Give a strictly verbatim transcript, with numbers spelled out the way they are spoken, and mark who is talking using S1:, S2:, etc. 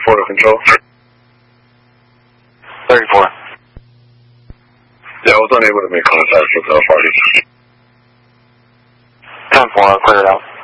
S1: thirty-four to control.
S2: thirty-four.
S1: Yeah, I was unable to make contact with the party.
S2: ten four, I'll clear it out.